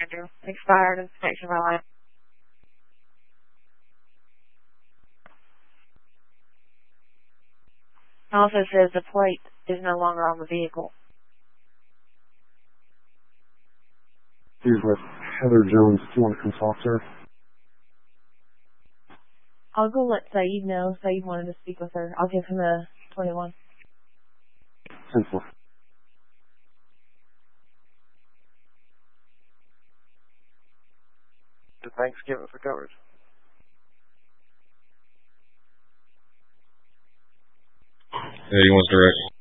Expired inspection by line. Also says the plate is no longer on the vehicle. He's with Heather Jones. Do you want to consult her? I'll go let Saeed know. Saeed wanted to speak with her. I'll give him a 21. 10-4. The Thanksgiving for coverage. Yeah, he wants direct.